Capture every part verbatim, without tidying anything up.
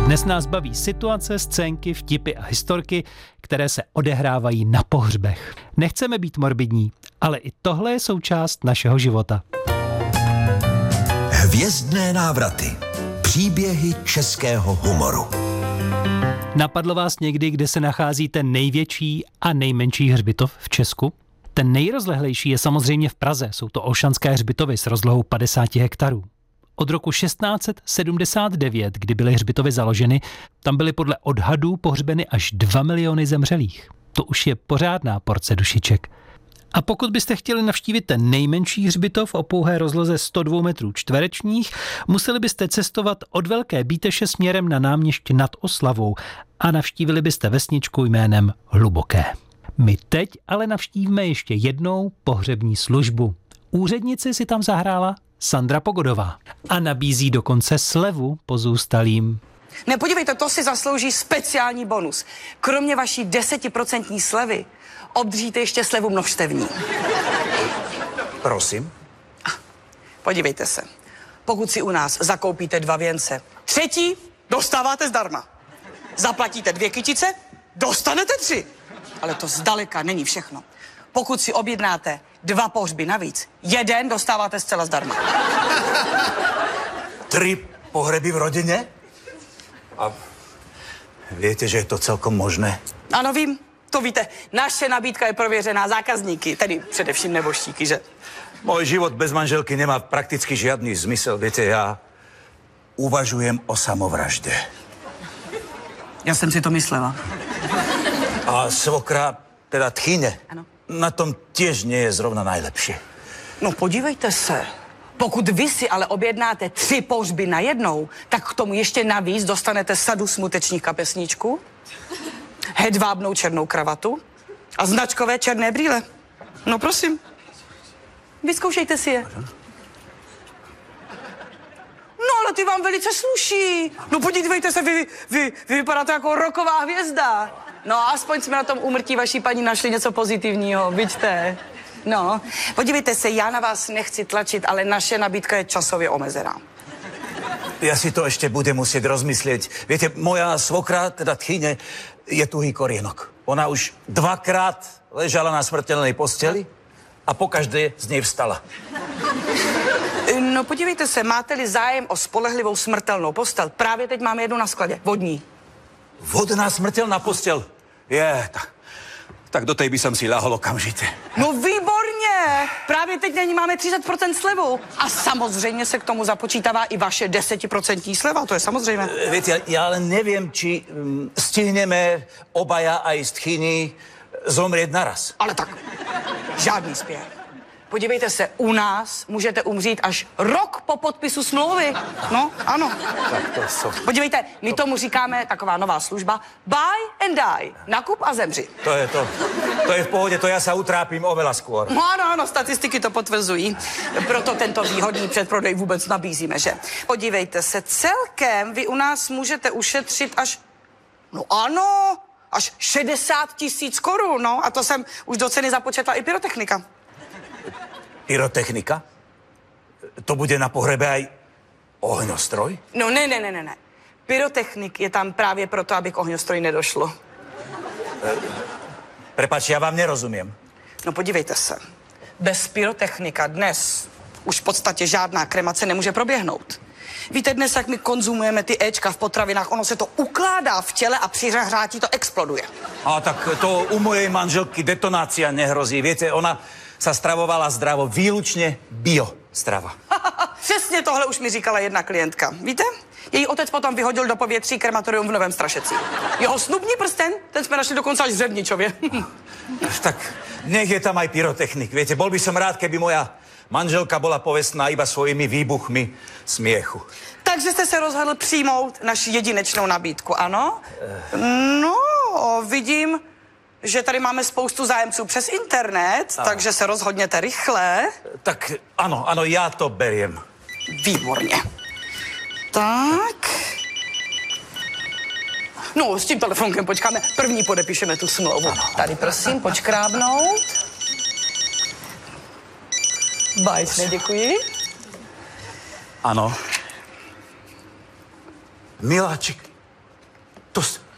Dnes nás baví situace, scénky, vtipy a historky, které se odehrávají na pohřbech. Nechceme být morbidní, ale i tohle je součást našeho života. Hvězdné návraty. Příběhy českého humoru. Napadlo vás někdy, kde se nachází ten největší a nejmenší hřbitov v Česku? Ten nejrozlehlejší je samozřejmě v Praze. Jsou to Olšanské hřbitovy s rozlohou padesát hektarů. Od roku šestnáct set sedmdesát devět, kdy byly hřbitovy založeny, tam byly podle odhadů pohřbeny až dva miliony zemřelých. To už je pořádná porce dušiček. A pokud byste chtěli navštívit ten nejmenší hřbitov o pouhé rozloze sto dva metrů čtverečních, museli byste cestovat od Velké Bíteše směrem na náměšť nad Oslavou a navštívili byste vesničku jménem Hluboké. My teď ale navštívíme ještě jednou pohřební službu. Úřednici si tam zahrála Sandra Pogodová a nabízí dokonce slevu pozůstalým. Ne, podívejte, to si zaslouží speciální bonus. Kromě vaší desetiprocentní slevy obdržíte ještě slevu množstevní. Prosím? Podívejte se. Pokud si u nás zakoupíte dva věnce, třetí dostáváte zdarma. Zaplatíte dvě kytice, dostanete tři. Ale to zdaleka není všechno. Pokud si objednáte dva pohřby navíc, jeden dostáváte zcela zdarma. Tři pohreby v rodině? A víte, že je to celkom možné? Ano, vím, to víte. Naše nabídka je prověřená zákazníky, tedy především neboštíky, že? Můj život bez manželky nemá prakticky žádný zmysel. Víte, já uvažujem o samovraždě. Já jsem si to myslela. A svokra, teda tchyně, Ano. na tom těž nie je zrovna najlepší. No podívejte se. Pokud vy si ale objednáte tři pohřby najednou, tak k tomu ještě navíc dostanete sadu smutečních kapesníčků, hedvábnou černou kravatu a značkové černé brýle. No prosím, vyzkoušejte si je. No ale ty vám velice sluší. No podívejte se, vy, vy, vy vypadáte jako rocková hvězda. No aspoň jsme na tom úmrtí vaší paní našli něco pozitivního, vidíte. No, podívejte se, já na vás nechci tlačit, ale naše nabídka je časově omezená. Já si to ještě budem muset rozmyslet. Víte, moja svokra, teda tchyně, je tuhý korienok. Ona už dvakrát ležala na smrtelnej posteli a pokaždé z něj vstala. No podívejte se, máte-li zájem o spolehlivou smrtelnou postel, právě teď máme jednu na skladě, vodní. Vodná smrtelná postel? Je, tak, tak do tej by som si ľahol okamžite. No výborně, právě teď na ní máme třicet procent slevu. A samozřejmě se k tomu započítává i vaše desetiprocentní sleva, to je samozřejmé. Viete, ja ale neviem, či um, stihneme obaja aj z tchyni zomrieť naraz. Ale tak, žádný spěch. Podívejte se, u nás můžete umřít až rok po podpisu smlouvy. No, ano. Tak to jsou. Podívejte, my tomu říkáme taková nová služba buy and die. Nakup a zemři. To je to. To je v pohode, to ja sa utrápim oveľa skôr. No ano, ano, statistiky to potvrzují. Proto tento výhodný předprodej vůbec nabízíme, že? Podívejte se, celkem vy u nás můžete ušetřit až, no ano, až šedesát tisíc korun, no. A to jsem už do ceny započetla i pyrotechnika. Pyrotechnika? To bude na pohrebe aj ohňostroj? No ne, ne, ne, ne, ne. Pyrotechnik je tam právě proto, aby k ohňostroji nedošlo. Prepáč, ja vám nerozumiem. No podívejte se. Bez pyrotechnika dnes už v podstatě žádná kremace nemůže proběhnout. Víte dnes, jak my konzumujeme ty éčka v potravinách, ono se to ukládá v těle a při hřátí to exploduje. A tak to u mojej manželky detonácia nehrozí. Viete, ona sa stravovala zdravo, výlučne bio strava. Přesně tohle už mi říkala jedna klientka. Víte? Její otec potom vyhodil do povětří krematorium v Novém Strašecí. Jeho snubní prsten, ten jsme našli dokonce až v Řevničově. Tak nech je tam aj pyrotechnik. Viete, bol by som rád, keby moja manželka bola povestná iba svojimi výbuchmi smiechu. Takže jste se rozhodl přijmout naši jedinečnou nabídku, ano? No, vidím, že tady máme spoustu zájemců přes internet, ano. Takže se rozhodněte rychle. Tak ano, ano, já to beriem. Výborně. Tak. No, s tím telefonkem počkáme. První podepíšeme tu smlouvu. Ano. Tady prosím, počkrábnout. Bajsne, děkuji. Ano. Miláčik,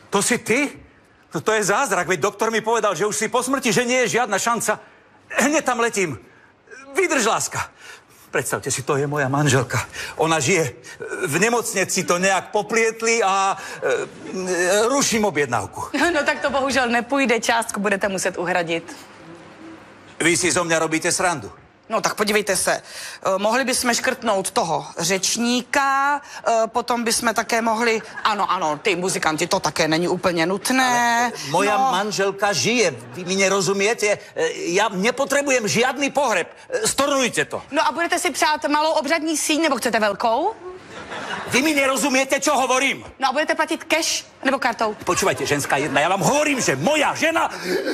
To si ty? No to je zázrak, veď doktor mi povedal, že už si po smrti, že nie je žiadna šanca. Hneď tam letím. Vydrž, láska. Predstavte si, to je moja manželka. Ona žije v nemocnici, to nejak poplietli a e, e, ruším objednávku. No tak to bohužel nepůjde, částku budete muset uhradit. Vy si zo mňa robíte srandu. No tak podívejte se, eh, mohli bychom škrtnout toho řečníka, eh, potom bychom také mohli, ano, ano, ty muzikanti, to také není úplně nutné. Ale moja no. manželka žije, vy mi nerozumiete? Ja nepotrebujem žiadny pohreb. Stornujte to. No a budete si přát malou obřadní síň, nebo chcete velkou? Vy mi nerozumiete, čo hovorím? No a budete platit cash nebo kartou? Počúvajte, ženská jedna, ja vám hovorím, že moja žena...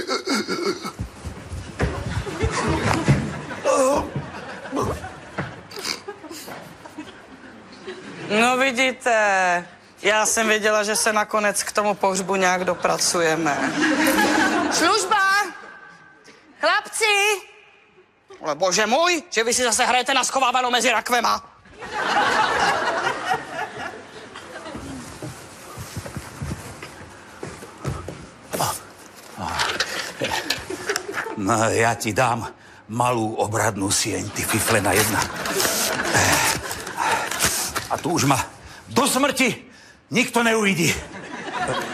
No vidíte, já jsem věděla, že se nakonec k tomu pohřbu nějak dopracujeme. Služba! Chlapci! Ale bože můj, že vy si zase hrajete na schovávanou mezi rakvema. No, ja ti dám malú obradnú sieň, ty fiflena jedna. A tu už ma do smrti nikto neuvidí.